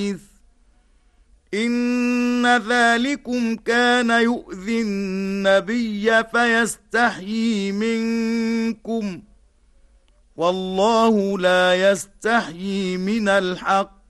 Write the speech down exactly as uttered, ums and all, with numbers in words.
إن ذلكم كان يؤذي النبي فيستحيي منكم والله لا يستحيي من الحق